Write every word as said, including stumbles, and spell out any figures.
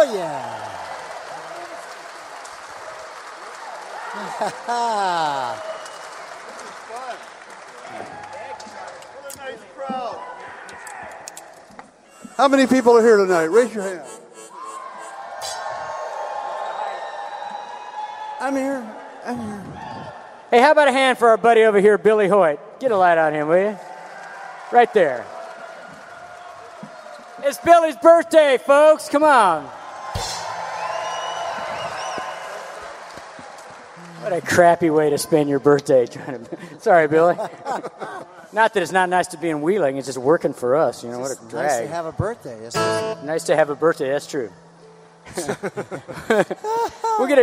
Oh, yeah. How many people are here tonight? Raise your hand. I'm here. I'm here. Hey, how about a hand for our buddy over here, Billy Hoyt? Get a light on him, will you? Right there. It's Billy's birthday, folks. Come on. What a crappy way to spend your birthday. Trying to... Sorry, Billy. Not that it's not nice to be in Wheeling. It's just working for us. You know, what a drag. Nice to have a birthday, isn't it? Nice to have a birthday. That's true. We'll get a